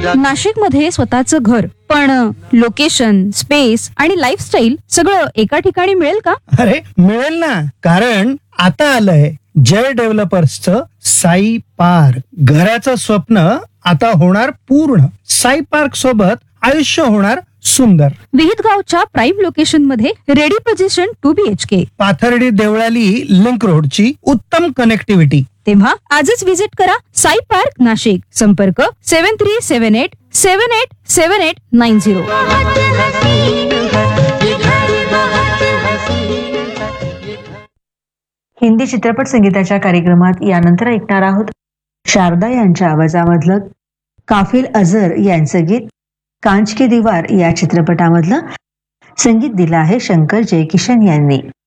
नाशिक मध्ये स्वतःचं घर, पण लोकेशन, स्पेस आणि लाईफस्टाईल सगळं एका ठिकाणी मिळेल का? अरे मिळेल ना, कारण आता आलंय जय डेव्हलपर्सचं साई पार्क. घराचं स्वप्न आता होणार पूर्ण. साई पार्क सोबत आयुष्य होणार सुंदर. विहित गावच्या प्राईम लोकेशन मध्ये ready position 2 BHK. Pathardi Deolali link रोडची उत्तम कनेक्टिव्हिटी. तेव्हा आजच विजिट करा साई पार्क नाशिक. संपर्क 7378787890. हिंदी चित्रपट संगीताच्या कार्यक्रमात यानंतर ऐकणार आहोत शारदा यांच्या आवाजामधलं काफिल अझर यांचं गीत. कांच की दीवार या चित्रपटामधलं संगीत दिलं आहे शंकर जयकिशन यांनी.